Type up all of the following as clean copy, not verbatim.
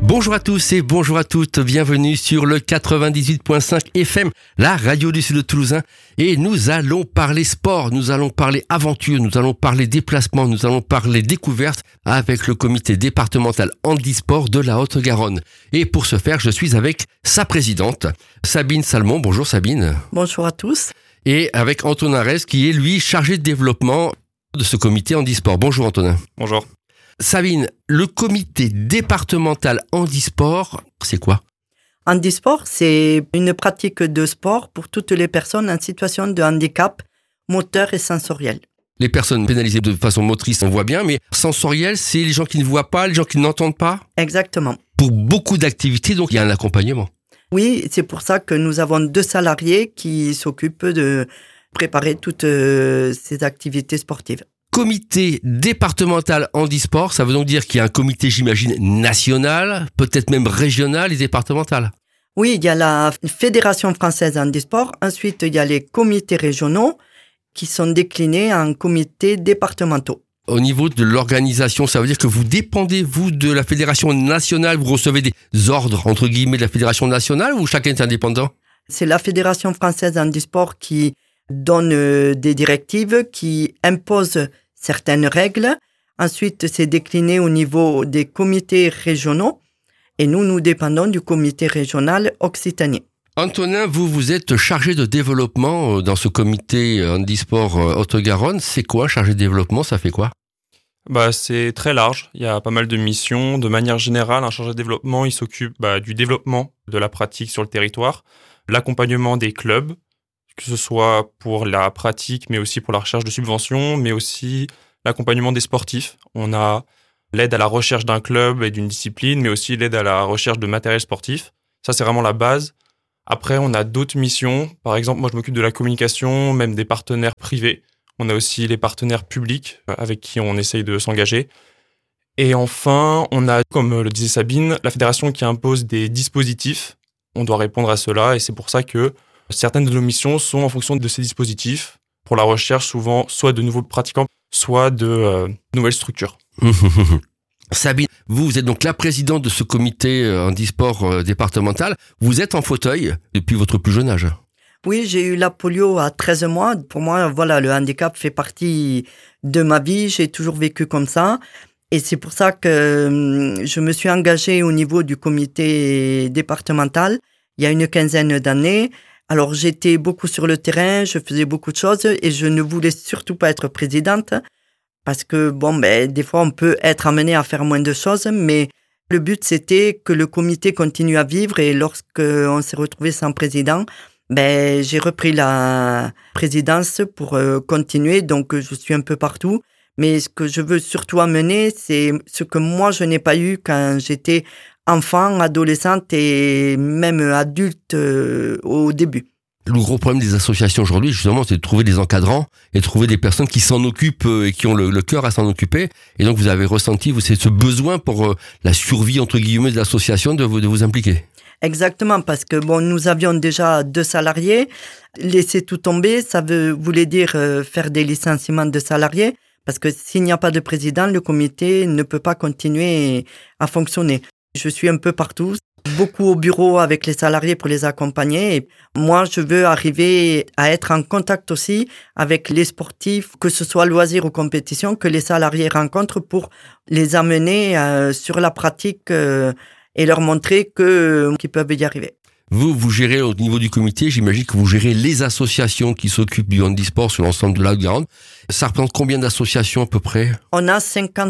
Bonjour à tous et bonjour à toutes, bienvenue sur le 98.5 FM, la radio du Sud Toulousain. Et nous allons parler sport, nous allons parler aventure, nous allons parler déplacement, nous allons parler découverte avec le comité départemental handisport de la Haute-Garonne. Et pour ce faire, je suis avec sa présidente, Sabine Salmon. Bonjour Sabine. Bonjour à tous. Et avec Antonin Rez qui est lui chargé de développement de ce comité handisport. Bonjour Antonin. Bonjour. Sabine, le comité départemental handisport, c'est quoi ? Handisport, c'est une pratique de sport pour toutes les personnes en situation de handicap moteur et sensoriel. Les personnes pénalisées de façon motrice, on voit bien, mais sensoriel, c'est les gens qui ne voient pas, les gens qui n'entendent pas ? Exactement. Pour beaucoup d'activités, donc il y a un accompagnement. Oui, c'est pour ça que nous avons 2 salariés qui s'occupent de préparer toutes ces activités sportives. Comité départemental handisport, ça veut donc dire qu'il y a un comité, j'imagine, national, peut-être même régional et départemental. Oui, il y a la Fédération française handisport. Ensuite, il y a les comités régionaux qui sont déclinés en comités départementaux. Au niveau de l'organisation, ça veut dire que vous dépendez, vous, de la Fédération nationale, vous recevez des ordres, entre guillemets, de la Fédération nationale ou chacun est indépendant ? C'est la Fédération française handisport qui donne des directives, qui impose certaines règles. Ensuite, c'est décliné au niveau des comités régionaux. Et nous dépendons du comité régional Occitanie. Antonin, vous êtes chargé de développement dans ce comité handisport Haute-Garonne. C'est quoi, chargé de développement ? Ça fait quoi ? C'est très large. Il y a pas mal de missions. De manière générale, un chargé de développement, il s'occupe du développement de la pratique sur le territoire, l'accompagnement des clubs, que ce soit pour la pratique, mais aussi pour la recherche de subventions, mais aussi l'accompagnement des sportifs. On a l'aide à la recherche d'un club et d'une discipline, mais aussi l'aide à la recherche de matériel sportif. Ça, c'est vraiment la base. Après, on a d'autres missions. Par exemple, moi, je m'occupe de la communication, même des partenaires privés. On a aussi les partenaires publics avec qui on essaye de s'engager. Et enfin, on a, comme le disait Sabine, la fédération qui impose des dispositifs. On doit répondre à cela et c'est pour ça que certaines de nos missions sont en fonction de ces dispositifs pour la recherche, souvent soit de nouveaux pratiquants, soit de nouvelles structures. Sabine, vous êtes donc la présidente de ce comité handisport départemental. Vous êtes en fauteuil depuis votre plus jeune âge. Oui, j'ai eu la polio à 13 mois. Pour moi, le handicap fait partie de ma vie. J'ai toujours vécu comme ça. Et c'est pour ça que je me suis engagée au niveau du comité départemental il y a une 15aine d'années. Alors, j'étais beaucoup sur le terrain, je faisais beaucoup de choses et je ne voulais surtout pas être présidente parce que, des fois, on peut être amené à faire moins de choses, mais le but, c'était que le comité continue à vivre et lorsqu'on s'est retrouvé sans président, j'ai repris la présidence pour continuer, donc je suis un peu partout. Mais ce que je veux surtout amener, c'est ce que moi, je n'ai pas eu quand j'étais enfant, adolescente et même adulte au début. Le gros problème des associations aujourd'hui, justement, c'est de trouver des encadrants et de trouver des personnes qui s'en occupent et qui ont le cœur à s'en occuper. Et donc, vous avez ressenti ce besoin pour la survie, entre guillemets, de l'association de vous impliquer. Exactement, parce que nous avions déjà 2 salariés. Laisser tout tomber, ça voulait dire faire des licenciements de salariés. Parce que s'il n'y a pas de président, le comité ne peut pas continuer à fonctionner. Je suis un peu partout, beaucoup au bureau avec les salariés pour les accompagner. Et moi, je veux arriver à être en contact aussi avec les sportifs, que ce soit loisirs ou compétition, que les salariés rencontrent pour les amener sur la pratique et leur montrer qu'ils peuvent y arriver. Vous gérez au niveau du comité, j'imagine que vous gérez les associations qui s'occupent du handisport sur l'ensemble de la Haute-Garonne. Ça représente combien d'associations à peu près ? On a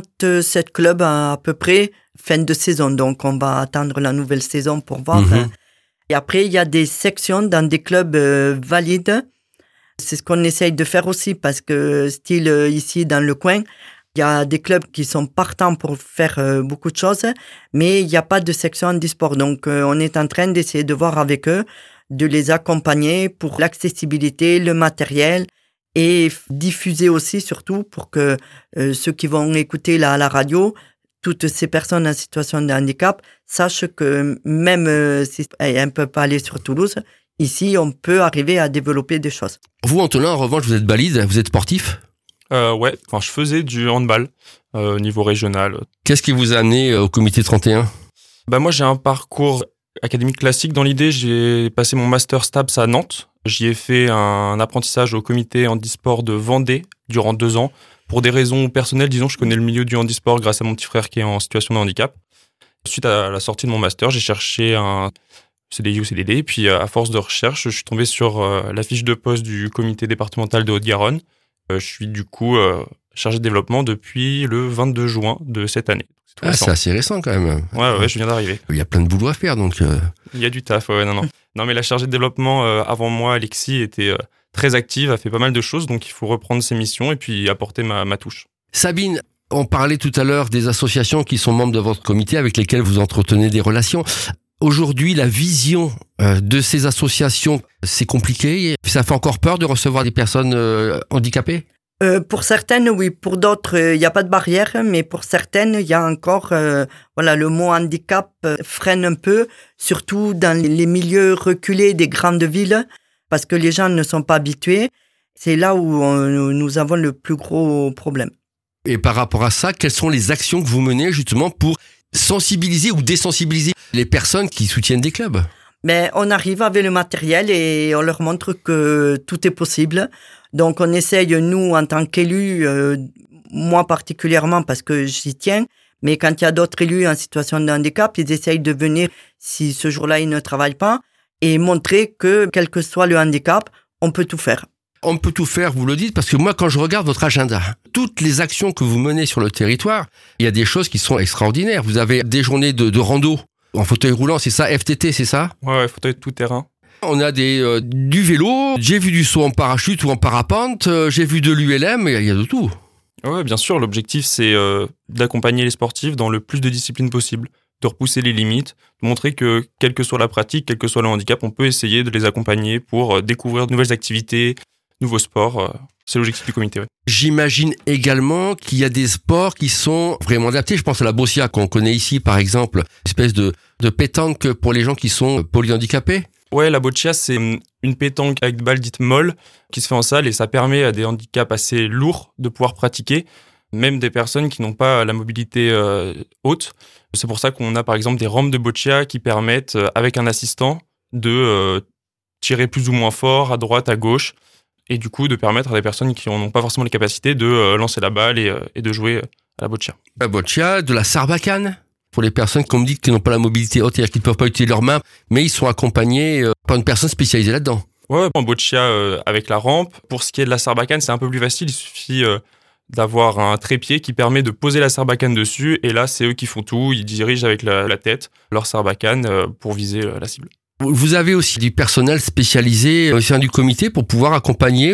57 clubs à peu près, fin de saison. Donc, on va attendre la nouvelle saison pour voir. Et après, il y a des sections dans des clubs valides. C'est ce qu'on essaye de faire aussi parce que, ici dans le coin, il y a des clubs qui sont partants pour faire beaucoup de choses, mais il n'y a pas de section handisport. Donc, on est en train d'essayer de voir avec eux, de les accompagner pour l'accessibilité, le matériel et diffuser aussi, surtout, pour que ceux qui vont écouter la radio, toutes ces personnes en situation de handicap, sachent que même si elles ne peuvent pas aller sur Toulouse, ici, on peut arriver à développer des choses. Vous, Antonin, en revanche, vous êtes balide, vous êtes sportif ? Ouais, je faisais du handball au niveau régional. Qu'est-ce qui vous a amené au comité 31 ? Moi, j'ai un parcours académique classique. Dans l'idée, j'ai passé mon master STAPS à Nantes. J'y ai fait un apprentissage au comité handisport de Vendée durant 2 ans. Pour des raisons personnelles, disons, je connais le milieu du handisport grâce à mon petit frère qui est en situation de handicap. Suite à la sortie de mon master, j'ai cherché un CDI ou CDD. Puis, à force de recherche, je suis tombé sur la fiche de poste du comité départemental de Haute-Garonne. Je suis du coup chargé de développement depuis le 22 juin de cette année. C'est assez récent quand même. Ouais, je viens d'arriver. Il y a plein de boulot à faire, donc... Il y a du taf, non. Non, mais la chargée de développement avant moi, Alexis, était très active, a fait pas mal de choses, donc il faut reprendre ses missions et puis apporter ma touche. Sabine, on parlait tout à l'heure des associations qui sont membres de votre comité avec lesquelles vous entretenez des relations. Aujourd'hui, la vision de ces associations, c'est compliqué. Ça fait encore peur de recevoir des personnes handicapées ? Pour certaines, oui. Pour d'autres, il n'y a pas de barrière, mais pour certaines, il y a encore, le mot handicap freine un peu, surtout dans les milieux reculés des grandes villes, parce que les gens ne sont pas habitués. C'est là où nous avons le plus gros problème. Et par rapport à ça, quelles sont les actions que vous menez justement pour sensibiliser ou désensibiliser les personnes qui soutiennent des clubs ? Mais on arrive avec le matériel et on leur montre que tout est possible. Donc, on essaye, nous, en tant qu'élus, moi particulièrement parce que j'y tiens, mais quand il y a d'autres élus en situation de handicap, ils essayent de venir, si ce jour-là, ils ne travaillent pas, et montrer que, quel que soit le handicap, on peut tout faire. On peut tout faire, vous le dites, parce que moi, quand je regarde votre agenda, toutes les actions que vous menez sur le territoire, il y a des choses qui sont extraordinaires. Vous avez des journées de rando en fauteuil roulant, c'est ça, FTT, c'est ça ? Ouais, fauteuil tout terrain. On a du vélo, j'ai vu du saut en parachute ou en parapente, j'ai vu de l'ULM, il y a de tout. Ouais, bien sûr, l'objectif c'est d'accompagner les sportifs dans le plus de disciplines possible, de repousser les limites, de montrer que quelle que soit la pratique, quel que soit le handicap, on peut essayer de les accompagner pour découvrir de nouvelles activités, nouveaux sports. C'est l'objectif du comité. Ouais. J'imagine également qu'il y a des sports qui sont vraiment adaptés. Je pense à la boccia qu'on connaît ici, par exemple, une espèce de pétanque pour les gens qui sont polyhandicapés. Ouais, la boccia, c'est une pétanque avec des balles dites molles qui se fait en salle et ça permet à des handicaps assez lourds de pouvoir pratiquer, même des personnes qui n'ont pas la mobilité haute. C'est pour ça qu'on a par exemple des rampes de boccia qui permettent, avec un assistant, de tirer plus ou moins fort à droite, à gauche, et du coup de permettre à des personnes qui n'ont pas forcément les capacités de lancer la balle et de jouer à la boccia. La boccia, de la sarbacane pour les personnes qu'on me dit qui n'ont pas la mobilité haute, c'est-à-dire qu'ils ne peuvent pas utiliser leurs mains, mais ils sont accompagnés par une personne spécialisée là-dedans. Ouais, en boccia avec la rampe. Pour ce qui est de la sarbacane, c'est un peu plus facile. Il suffit d'avoir un trépied qui permet de poser la sarbacane dessus. Et là, c'est eux qui font tout. Ils dirigent avec la tête leur sarbacane pour viser la cible. Vous avez aussi du personnel spécialisé au sein du comité pour pouvoir accompagner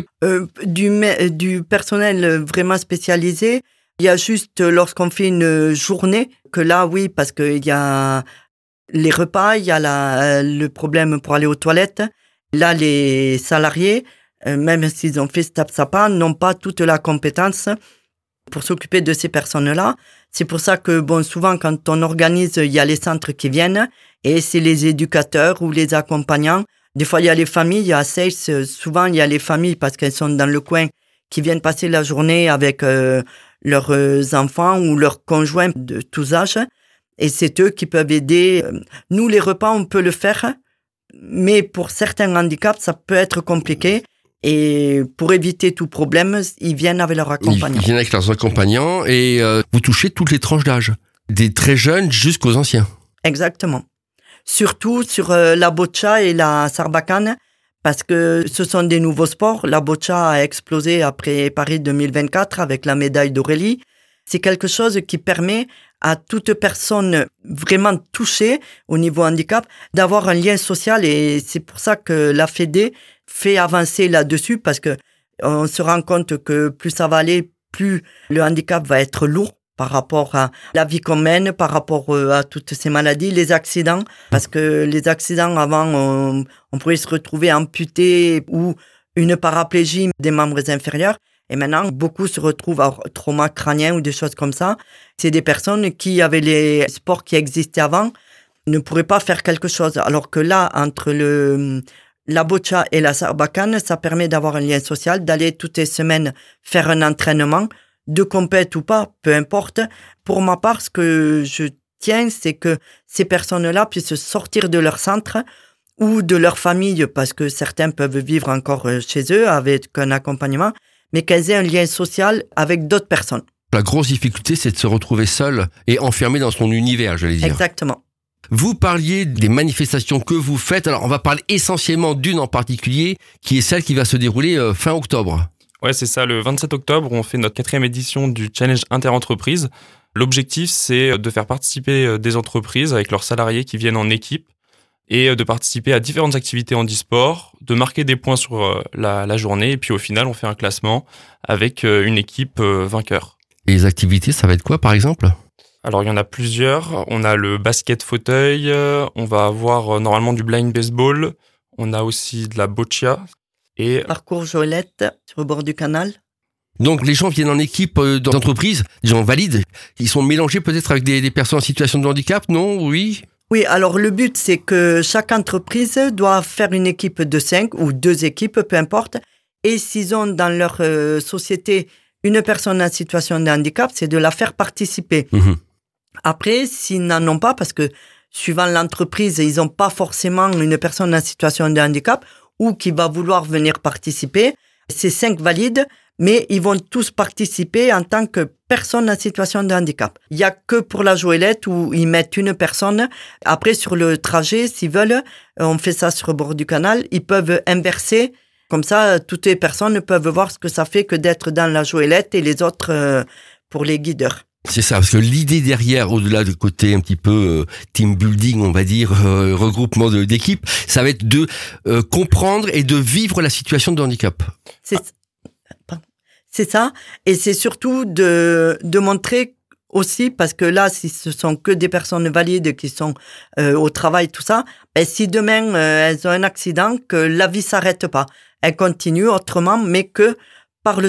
du personnel vraiment spécialisé. Il y a juste lorsqu'on fait une journée que là, oui, parce qu'il y a les repas, il y a le problème pour aller aux toilettes. Là, les salariés, même s'ils ont fait STAPS-APA, n'ont pas toute la compétence pour s'occuper de ces personnes-là. C'est pour ça que, souvent, quand on organise, il y a les centres qui viennent et c'est les éducateurs ou les accompagnants. Des fois, il y a les familles, il y a Sales, souvent, il y a les familles parce qu'elles sont dans le coin qui viennent passer la journée avec leurs enfants ou leurs conjoints de tous âges. Et c'est eux qui peuvent aider. Nous, les repas, on peut le faire, mais pour certains handicaps, ça peut être compliqué. Et pour éviter tout problème, ils viennent avec leurs accompagnants. Ils viennent avec leurs accompagnants et vous touchez toutes les tranches d'âge, des très jeunes jusqu'aux anciens. Exactement. Surtout sur la boccia et la sarbacane, parce que ce sont des nouveaux sports. La boccia a explosé après Paris 2024 avec la médaille d'Aurélie. C'est quelque chose qui permet à toute personne vraiment touchée au niveau handicap d'avoir un lien social et c'est pour ça que la Fédé fait avancer là-dessus parce que on se rend compte que plus ça va aller, plus le handicap va être lourd par rapport à la vie qu'on mène, par rapport à toutes ces maladies, les accidents, parce que les accidents avant, on pouvait se retrouver amputé ou une paraplégie des membres inférieurs. Et maintenant, beaucoup se retrouvent à trauma crânien ou des choses comme ça. C'est des personnes qui avaient les sports qui existaient avant, ne pourraient pas faire quelque chose. Alors que là, entre la boccia et la sarbacane, ça permet d'avoir un lien social, d'aller toutes les semaines faire un entraînement, de compète ou pas, peu importe. Pour ma part, ce que je tient, c'est que ces personnes-là puissent sortir de leur centre ou de leur famille, parce que certains peuvent vivre encore chez eux avec un accompagnement, mais qu'elles aient un lien social avec d'autres personnes. La grosse difficulté, c'est de se retrouver seul et enfermé dans son univers, j'allais dire. Exactement. Vous parliez des manifestations que vous faites. Alors, on va parler essentiellement d'une en particulier, qui est celle qui va se dérouler fin octobre. Ouais, c'est ça. Le 27 octobre, on fait notre 4e édition du Challenge Interentreprises. L'objectif, c'est de faire participer des entreprises avec leurs salariés qui viennent en équipe et de participer à différentes activités handisport, de marquer des points sur la journée. Et puis au final, on fait un classement avec une équipe vainqueur. Et les activités, ça va être quoi, par exemple ? Alors, il y en a plusieurs. On a le basket fauteuil, on va avoir normalement du blind baseball, on a aussi de la boccia. Et Parcours Jolette sur le bord du canal. Donc, les gens viennent en équipe d'entreprise, des gens valides. Ils sont mélangés peut-être avec des personnes en situation de handicap, non ? Oui ? Oui, alors le but, c'est que chaque entreprise doit faire une équipe de 5 ou 2 équipes, peu importe. Et s'ils ont dans leur société une personne en situation de handicap, c'est de la faire participer. Après, s'ils n'en ont pas, parce que suivant l'entreprise, ils n'ont pas forcément une personne en situation de handicap ou qui va vouloir venir participer, c'est 5 valides, mais ils vont tous participer en tant que personne en situation de handicap. Il n'y a que pour la Joëlette où ils mettent une personne. Après, sur le trajet, s'ils veulent, on fait ça sur le bord du canal, ils peuvent inverser. Comme ça, toutes les personnes peuvent voir ce que ça fait que d'être dans la Joëlette et les autres pour les guideurs. C'est ça, parce que l'idée derrière, au-delà du côté un petit peu team building, on va dire, regroupement d'équipes, ça va être de comprendre et de vivre la situation de handicap. C'est ça, et c'est surtout de montrer aussi, parce que là, si ce sont que des personnes valides qui sont au travail, tout ça, ben, si demain elles ont un accident, que la vie s'arrête pas. Elle continue autrement, mais que